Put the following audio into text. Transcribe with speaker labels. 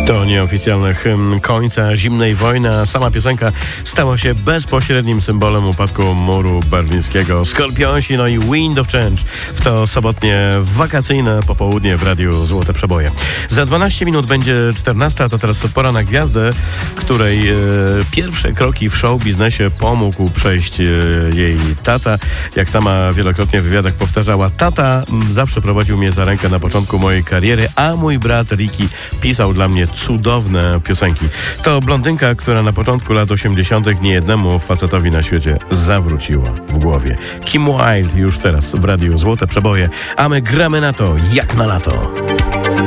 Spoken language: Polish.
Speaker 1: To nieoficjalny hymn końca zimnej wojny, a sama piosenka stała się bezpośrednim symbolem upadku muru berlińskiego. Skorpionsi, no i Wind of Change w to sobotnie wakacyjne popołudnie w Radiu Złote Przeboje. Za 12 minut będzie 14, to teraz pora na gwiazdę, której pierwsze kroki w show biznesie pomógł przejść jej tata. Jak sama wielokrotnie w wywiadach powtarzała, tata zawsze prowadził mnie za rękę na początku mojej kariery, a mój brat Ricky pisał dla mnie cudowne piosenki. To blondynka, która na początku lat 80. niejednemu facetowi na świecie zawróciła w głowie. Kim Wilde już teraz w Radiu Złote Przeboje, a my gramy na to jak na lato.